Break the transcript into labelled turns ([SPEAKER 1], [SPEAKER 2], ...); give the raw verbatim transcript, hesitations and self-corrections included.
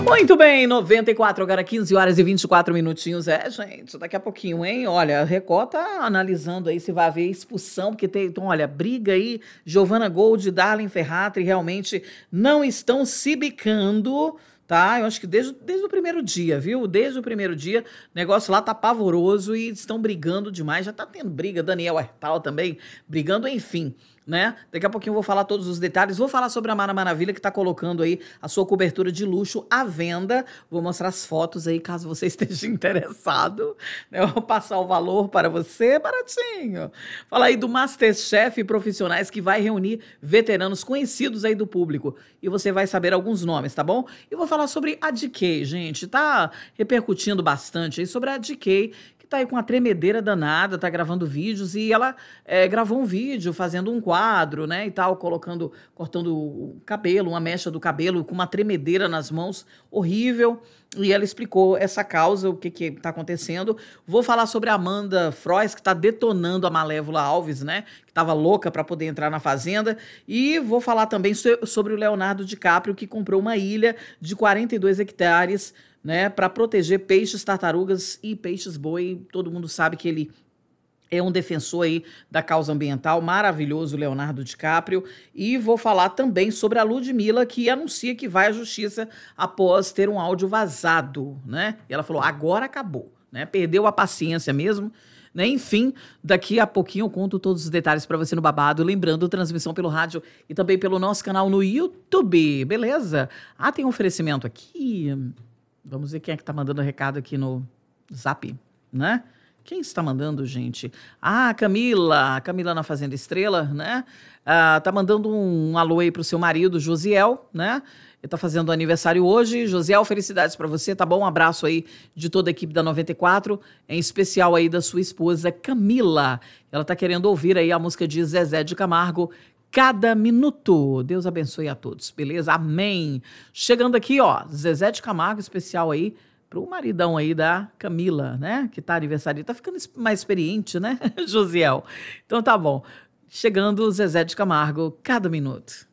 [SPEAKER 1] Muito bem, noventa e quatro, agora quinze horas e vinte e quatro minutinhos. É, gente, daqui a pouquinho, hein? Olha, a Record tá analisando aí se vai haver expulsão, porque tem, então, olha, briga aí, Giovana Gold e Darlene Ferrari realmente não estão se bicando, tá? Eu acho que desde, desde o primeiro dia, viu? Desde o primeiro dia, o negócio lá tá pavoroso e estão brigando demais. Já tá tendo briga, Daniel Hertal também brigando, enfim, né? Daqui a pouquinho eu vou falar todos os detalhes. Vou falar sobre a Mara Maravilha, que tá colocando aí a sua cobertura de luxo à venda. Vou mostrar as fotos aí, caso você esteja interessado, né? Eu vou passar o valor para você, baratinho. Fala aí do MasterChef Profissionais, que vai reunir veteranos conhecidos aí do público. E você vai saber alguns nomes, tá bom? E vou falar sobre a D K, gente. Tá repercutindo bastante aí sobre a D K, que tá aí com uma tremedeira danada, tá gravando vídeos, e ela é, gravou um vídeo fazendo um quadro, né, e tal, colocando, cortando o cabelo, uma mecha do cabelo, com uma tremedeira nas mãos, horrível, e ela explicou essa causa, o que que tá acontecendo. Vou falar sobre a Amanda Frois, que tá detonando a Malévola Alves, né, que tava louca para poder entrar na Fazenda, e vou falar também so- sobre o Leonardo DiCaprio, que comprou uma ilha de quarenta e dois hectares, né, para proteger peixes, tartarugas e peixes-boi. Todo mundo sabe que ele é um defensor aí da causa ambiental, maravilhoso, Leonardo DiCaprio. E vou falar também sobre a Ludmilla, que anuncia que vai à justiça após ter um áudio vazado, né? E ela falou, agora acabou, né? Perdeu a paciência mesmo, né? Enfim, daqui a pouquinho eu conto todos os detalhes para você no Babado. Lembrando, transmissão pelo rádio e também pelo nosso canal no YouTube, beleza? Ah, tem um oferecimento aqui. Vamos ver quem é que tá mandando recado aqui no Zap, né? Quem está mandando, gente? Ah, Camila, Camila na Fazenda Estrela, né? Ah, tá mandando um alô aí pro seu marido, Josiel, né? Ele tá fazendo aniversário hoje. Josiel, felicidades para você, tá bom? Um abraço aí de toda a equipe da noventa e quatro, em especial aí da sua esposa, Camila. Ela tá querendo ouvir aí a música de Zezé de Camargo, Cada Minuto. Deus abençoe a todos, beleza? Amém. Chegando aqui, ó, Zezé de Camargo, especial aí pro maridão aí da Camila, né? Que tá aniversário, tá ficando mais experiente, né, Josiel? Então tá bom. Chegando Zezé de Camargo, Cada Minuto.